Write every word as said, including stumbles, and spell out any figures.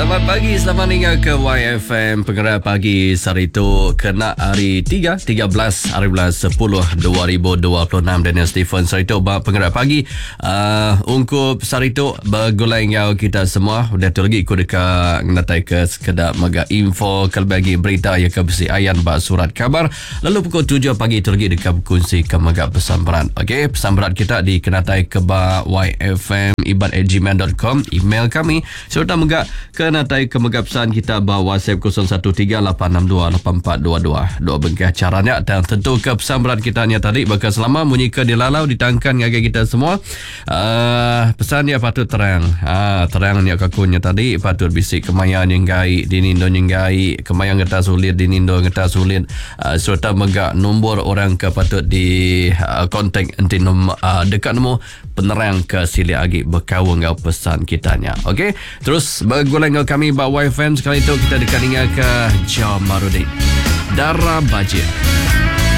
Selamat pagi, selamat tinggal ke Y F M Penggerak Pagi Sarito kena hari tiga, tiga belas hari bulan sepuluh dua ribu dua puluh enam. Daniel Stephen Sarito bak Penggerak Pagi uh, ungkup Sarito bergulai ngau kita semua. Udah tu lagi ikut dekat ngenatai ke sekedar mega info kelebagi berita yang kebesi ayan bak surat kabar. Lalu pukul tujuh pagi tu lagi dekat berkongsi ke mega pesan berat. Okey, pesan berat kita di kenatai ke bak Y F M iban at gmail dot com, email kami serta mega ke natai ke mega pesan kita bawa WhatsApp kosong satu tiga lapan enam dua lapan empat dua dua. Dua bengkah caranya dan tentu ke pesan berat kita ni tadi bakal selama bunyi ke dilalau ditangkan ngagai kita semua. Uh, pesan dia patut terang. Ah, terang ni kakunya tadi patut bisik kemayan yang gai dinindo yang gai kemayan ngeta sulit dinindo ngeta sulit uh, serta mega nombor orang ke patut di uh, kontak enti nom, uh, dekat nombor penerang ke sili agi berkawang ngau pesan kitanya. Okey, terus bergulai ngau kami bawa Y F M sekali itu kita dekat dengan ke Jamarudin Dara Bajir.